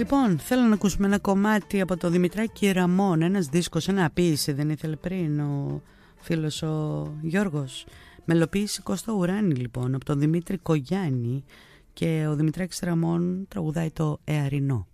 Λοιπόν, θέλω να ακούσουμε ένα κομμάτι από το Δημητράκη Ραμών. Ένας δίσκος, ένα ποίηση δεν ήθελε πριν ο φίλος ο Γιώργος. Μελοποίηση Κώστα Ουράνη λοιπόν, από τον Δημήτρη Κογιάννη, και ο Δημητράκης Ραμών τραγουδάει το Εαρινό.